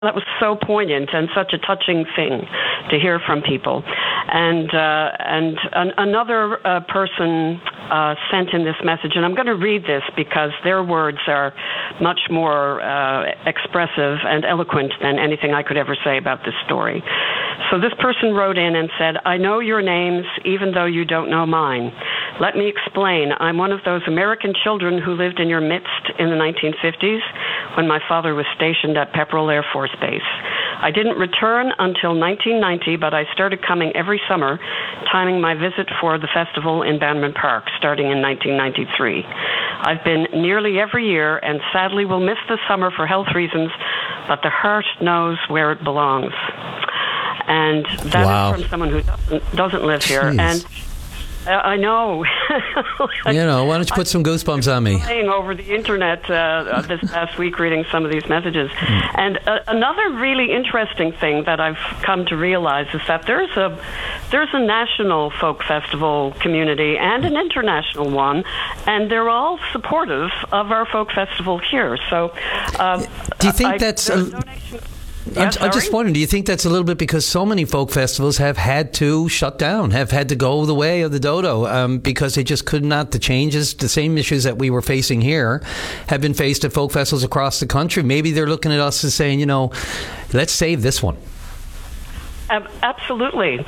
That was so poignant and such a touching thing to hear from people. And another person sent in this message, and I'm going to read this because their words are much more expressive and eloquent than anything I could ever say about this story. So this person wrote in and said, "I know your names even though you don't know mine. Let me explain. I'm one of those American children who lived in your midst in the 1950s when my father was stationed at Pepperell Air Force Base. I didn't return until 1990, but I started coming every summer, timing my visit for the festival in Bannerman Park, starting in 1993. I've been nearly every year and sadly will miss the summer for health reasons, but the heart knows where it belongs." And that is from someone who doesn't live here. Jeez. And I know. Why don't you put some goosebumps on me? Playing over the internet this past week, reading some of these messages. And another really interesting thing that I've come to realize is that there's a national folk festival community and an international one, and they're all supportive of our folk festival here. So, do you think that's? I'm just wondering, do you think that's a little bit because so many folk festivals have had to shut down, have had to go the way of the dodo because they just could not, the same issues that we were facing here have been faced at folk festivals across the country. Maybe they're looking at us and saying, let's save this one. Absolutely.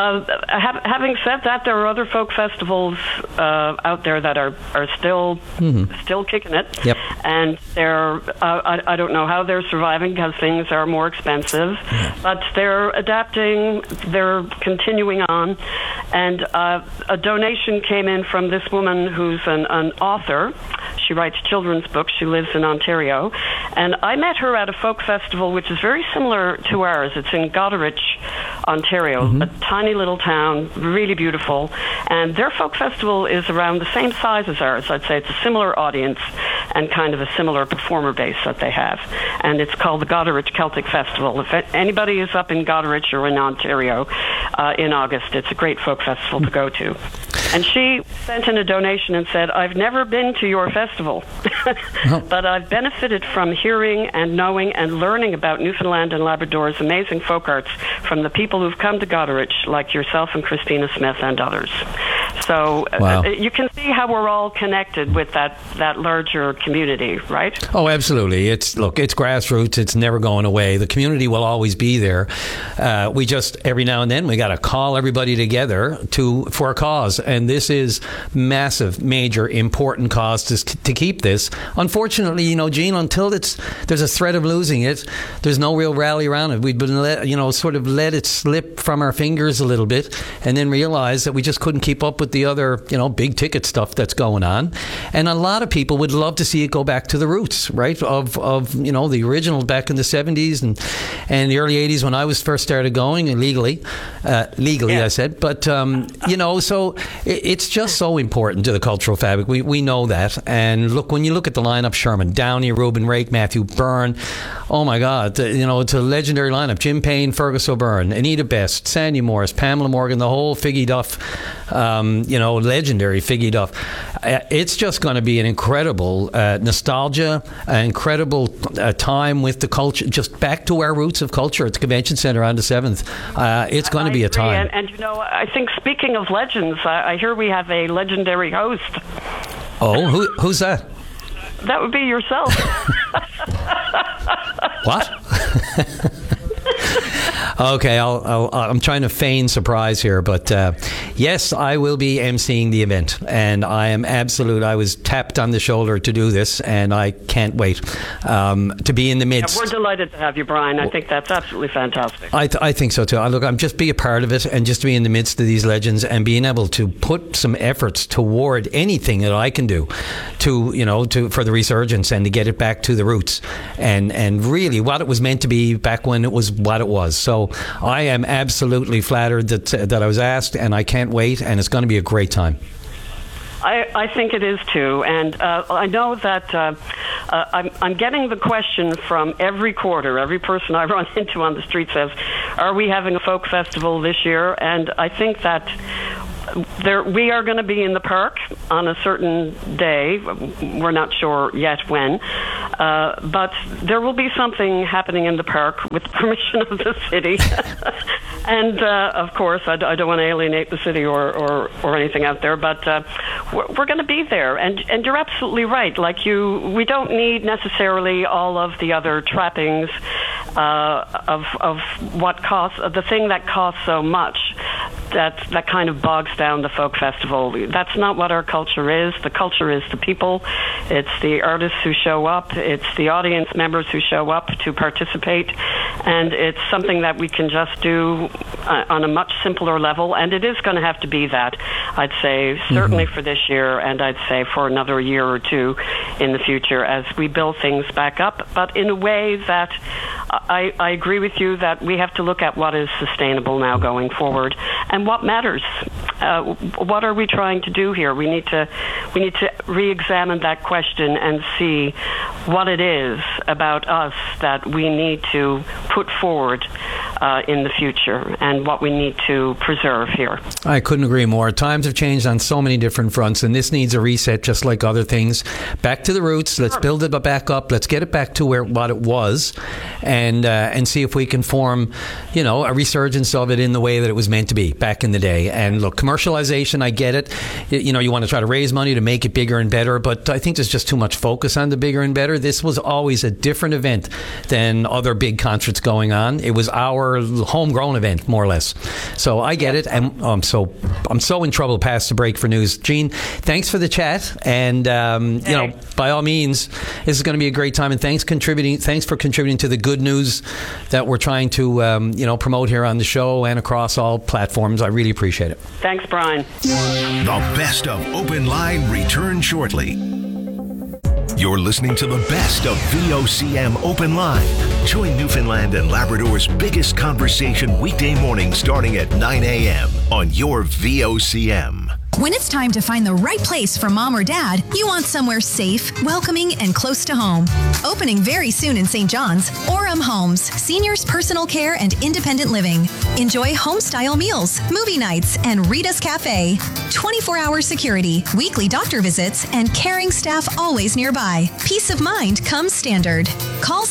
Having said that, there are other folk festivals out there that are still kicking it. Yep. And they're I don't know how they're surviving because things are more expensive, but they're adapting. They're continuing on. And a donation came in from this woman who's an author. She writes children's books. She lives in Ontario. And I met her at a folk festival, which is very similar to ours. It's in Goderich, Ontario, a tiny little town, really beautiful. And their folk festival is around the same size as ours. I'd say it's a similar audience and kind of a similar performer base that they have. And it's called the Goderich Celtic Festival. If anybody is up in Goderich or in Ontario in August, it's a great folk festival to go to. And she sent in a donation and said, "I've never been to your festival, but I've benefited from hearing and knowing and learning about Newfoundland and Labrador's amazing folk arts from the people who've come to Goderich, like yourself and Christina Smith and others." So you can see how we're all connected with that larger community, right? Oh, absolutely. It's grassroots. It's never going away. The community will always be there. We just, every now and then, we got to call everybody together for a cause. And this is massive, major, important cause to keep this. Unfortunately, Gene, until there's a threat of losing it, there's no real rally around it. We've been let it slip from our fingers a little bit, and then realize that we just couldn't keep up with the other, big ticket stuff that's going on. And a lot of people would love to see it go back to the roots, right? Of the original back in the 70s and the early 80s when I was first started going legally, I said. But so it's just so important to the cultural fabric. We know that. And look, when you look at the lineup, Sherman Downey, Reuben Rake, Matthew Byrne, oh my God, it's a legendary lineup. Jim Payne, Fergus O'Byrne, Anita Best, Sandy Morris, Pamela Morgan, the whole Figgy Duff, legendary Figgy Duff. It's just going to be an incredible nostalgia, an incredible time with the culture, just back to our roots of culture at the Convention Centre on the 7th. It's going to be a time. And I think speaking of legends, I hear we have a legendary host. Oh, who's that? That would be yourself. What? Okay, I'm trying to feign surprise here, but yes, I will be emceeing the event, and I was tapped on the shoulder to do this, and I can't wait to be in the midst. Yeah, we're delighted to have you, Brian. I think that's absolutely fantastic. I think so too. I'm just be a part of it, and just to be in the midst of these legends, and being able to put some efforts toward anything that I can do for the resurgence and to get it back to the roots, and really what it was meant to be back when it was what it was. So I am absolutely flattered that I was asked, and I can't wait, and it's going to be a great time. I think it is too, and I know that I'm getting the question from every quarter. Every person I run into on the street says, "Are we having a folk festival this year?" And I think that we are going to be in the park on a certain day. We're not sure yet when, but there will be something happening in the park with permission of the city. And of course, I don't want to alienate the city or anything out there, but we're going to be there. And you're absolutely right. Like we don't need necessarily all of the other trappings of what costs, the thing that costs so much. That kind of bogs down the folk festival. That's not what our culture is. The culture is the people. It's the artists who show up. It's the audience members who show up to participate. And it's something that we can just do on a much simpler level. And it is going to have to be that, I'd say, certainly for this year, and I'd say for another year or two in the future as we build things back up, but in a way that I agree with you that we have to look at what is sustainable now going forward and what matters. What are we trying to do here? We need to re-examine that question and see what it is about us that we need to put forward in the future and what we need to preserve here. I couldn't agree more. Times have changed on so many different fronts, and this needs a reset just like other things. Back to the roots. Let's build it back up. Let's get it back to what it was, and see if we can form, a resurgence of it in the way that it was meant to be back in the day. And look, commercialization, I get it. You want to try to raise money to make it bigger and better, but I think there's just too much focus on the bigger and better. This was always a different event than other big concerts going on. It was our homegrown event, more or less. So I get it, and I'm so in trouble past the break for news. Jean, thanks for the chat, and by all means, this is going to be a great time. And thanks for contributing to the good news that we're trying to promote here on the show and across all platforms. I really appreciate it. Thanks, Brian. The best of Open Line returns shortly. You're listening to the best of VOCM Open Line. Join Newfoundland and Labrador's biggest conversation weekday morning starting at 9 a.m. on your VOCM. When it's time to find the right place for mom or dad, you want somewhere safe, welcoming, and close to home. Opening very soon in St. John's, Orem Homes, seniors personal care and independent living. Enjoy home-style meals, movie nights, and Rita's Cafe. 24-hour security, weekly doctor visits, and caring staff always nearby. Peace of mind comes standard. Call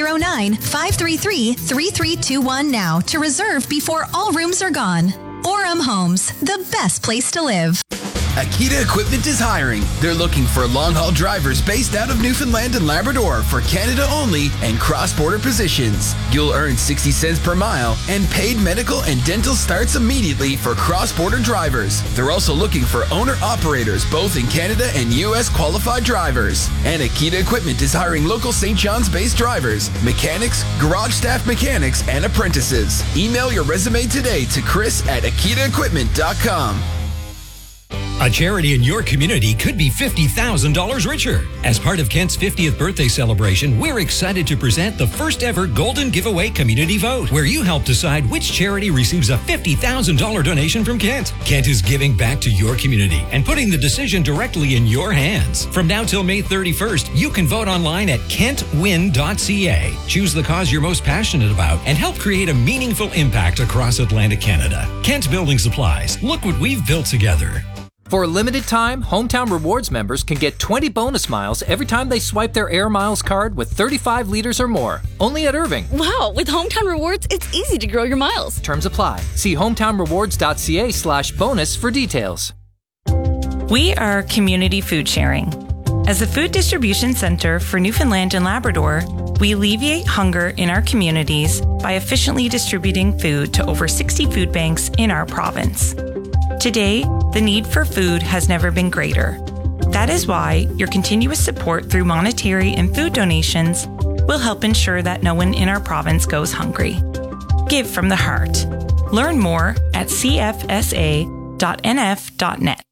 709-533-3321 now to reserve before all rooms are gone. Orem Homes, the best place to live. Akita Equipment is hiring. They're looking for long-haul drivers based out of Newfoundland and Labrador for Canada only and cross-border positions. You'll earn 60 cents per mile, and paid medical and dental starts immediately for cross-border drivers. They're also looking for owner-operators both in Canada and U.S. qualified drivers. And Akita Equipment is hiring local St. John's-based drivers, mechanics, garage staff mechanics, and apprentices. Email your resume today to chris@akitaequipment.com. A charity in your community could be $50,000 richer. As part of Kent's 50th birthday celebration, we're excited to present the first ever Golden Giveaway Community Vote, where you help decide which charity receives a $50,000 donation from Kent. Kent is giving back to your community and putting the decision directly in your hands. From now till May 31st, you can vote online at kentwin.ca. Choose the cause you're most passionate about and help create a meaningful impact across Atlantic Canada. Kent Building Supplies. Look what we've built together. For a limited time, Hometown Rewards members can get 20 bonus miles every time they swipe their Air Miles card with 35 liters or more. Only at Irving. Wow, with Hometown Rewards, it's easy to grow your miles. Terms apply. See hometownrewards.ca/bonus for details. We are Community Food Sharing. As a food distribution center for Newfoundland and Labrador, we alleviate hunger in our communities by efficiently distributing food to over 60 food banks in our province. Today, the need for food has never been greater. That is why your continuous support through monetary and food donations will help ensure that no one in our province goes hungry. Give from the heart. Learn more at cfsa.nf.net.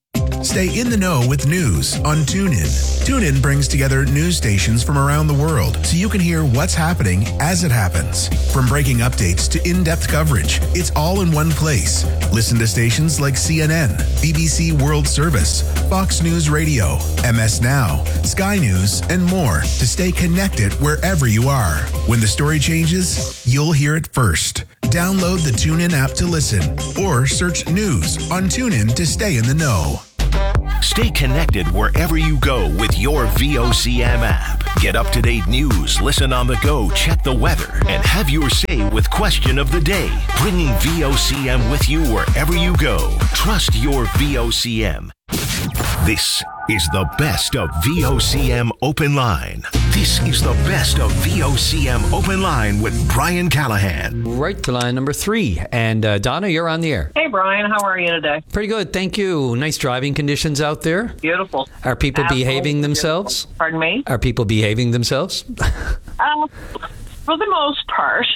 Stay in the know with news on TuneIn. TuneIn brings together news stations from around the world so you can hear what's happening as it happens. From breaking updates to in-depth coverage, it's all in one place. Listen to stations like CNN, BBC World Service, Fox News Radio, MS Now, Sky News, and more to stay connected wherever you are. When the story changes, you'll hear it first. Download the TuneIn app to listen or search news on TuneIn to stay in the know. Stay connected wherever you go with your VOCM app. Get up-to-date news, listen on the go, check the weather, and have your say with Question of the Day. Bringing VOCM with you wherever you go. Trust your VOCM. This is the best of VOCM Open Line. This is the best of VOCM Open Line with Brian Callahan. Right to line number 3. And Donna, you're on the air. Hey, Brian. How are you today? Pretty good. Thank you. Nice driving conditions out there. Beautiful. Are people Absolutely behaving themselves? Beautiful. Pardon me? Are people behaving themselves? For the most part.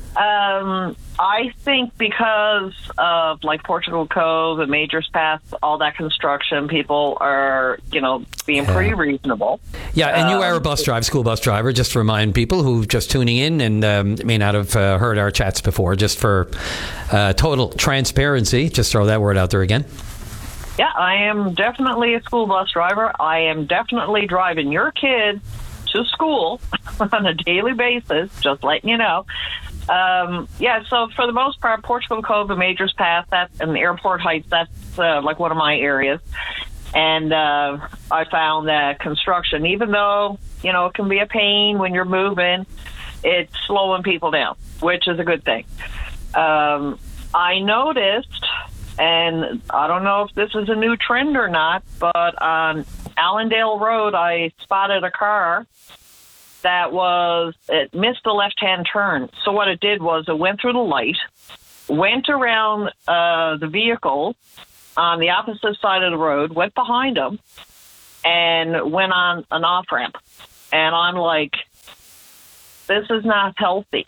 I think because of like Portugal Cove and Majors Pass, all that construction, people are, being pretty reasonable. Yeah, and you are a school bus driver, just to remind people who just tuning in and may not have heard our chats before, just for total transparency, just throw that word out there again. Yeah, I am definitely a school bus driver. I am definitely driving your kids to school on a daily basis, just letting you know. So for the most part, Portugal Cove and Majors Pass, and Airport Heights, that's like one of my areas. And I found that construction, even though, it can be a pain when you're moving, it's slowing people down, which is a good thing. I noticed, and I don't know if this is a new trend or not, but on Allendale Road, I spotted a car that it missed the left-hand turn. So what it did was it went through the light, went around the vehicle on the opposite side of the road, went behind them, and went on an off-ramp. And I'm like, this is not healthy,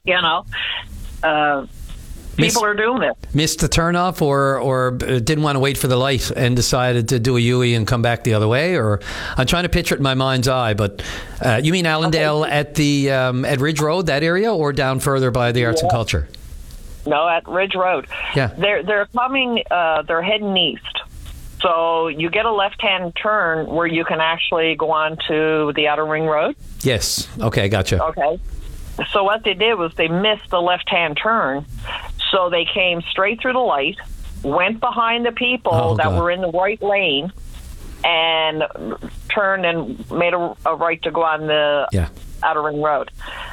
People are doing this. Missed the turnoff or didn't want to wait for the light and decided to do a U-turn and come back the other way? Or I'm trying to picture it in my mind's eye, but you mean Allendale at the at Ridge Road, that area, or down further by the Arts and Culture? No, at Ridge Road. Yeah. They're coming, they're heading east. So you get a left-hand turn where you can actually go on to the Outer Ring Road. Yes. Okay, gotcha. Okay. So what they did was they missed the left-hand turn. So they came straight through the light, went behind the people that were in the right lane, and turned and made a right to go on the Outer Ring Road.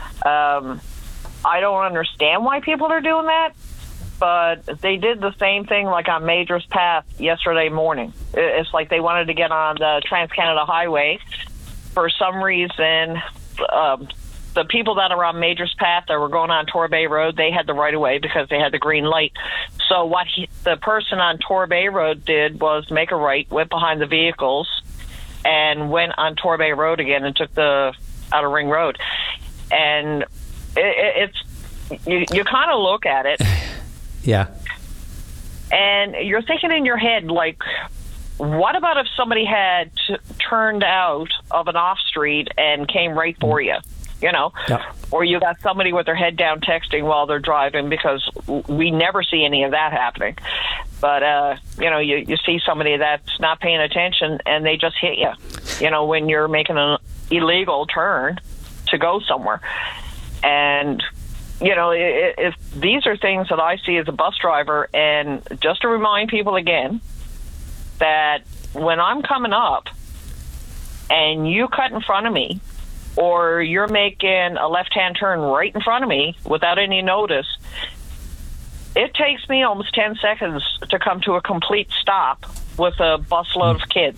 I don't understand why people are doing that, but they did the same thing like on Majors Pass yesterday morning. It's like they wanted to get on the Trans-Canada Highway. For some reason, the people that are on Majors Path that were going on Torbay Road, they had the right of way because they had the green light. So what the person on Torbay Road did was make a right, went behind the vehicles, and went on Torbay Road again and took the Outer Ring Road. And you kind of look at it. Yeah. And you're thinking in your head, like, what about if somebody had turned out of an off street and came right for you? Or you got somebody with their head down texting while they're driving, because we never see any of that happening. But, you see somebody that's not paying attention and they just hit you, when you're making an illegal turn to go somewhere. And, if these are things that I see as a bus driver, and just to remind people again that when I'm coming up and you cut in front of me, or you're making a left-hand turn right in front of me without any notice, it takes me almost 10 seconds to come to a complete stop with a busload of kids.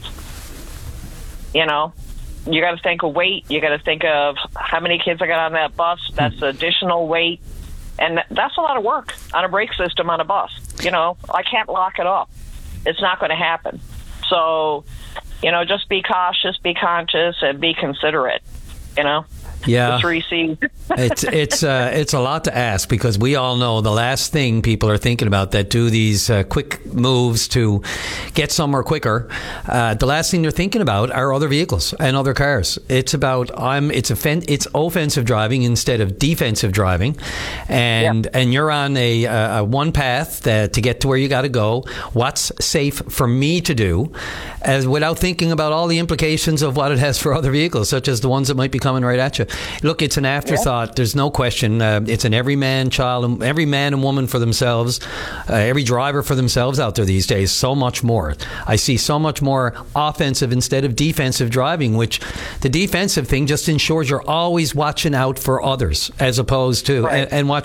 You got to think of weight. You got to think of how many kids I got on that bus. That's additional weight. And that's a lot of work on a brake system on a bus. I can't lock it up. It's not going to happen. So, just be cautious, be conscious, and be considerate. Yeah. The 3 C's. It's a lot to ask, because we all know the last thing people are thinking about that do these quick moves to get somewhere quicker. The last thing they're thinking about are other vehicles and other cars. It's about it's offensive driving instead of defensive driving, and you're on a one path to get to where you got to go. What's safe for me to do, without thinking about all the implications of what it has for other vehicles, such as the ones that might be coming right at you. Look, it's an afterthought. There's no question. It's an every man and woman for themselves, every driver for themselves out there these days. So much more. I see so much more offensive instead of defensive driving, which the defensive thing just ensures you're always watching out for others, as opposed to and watch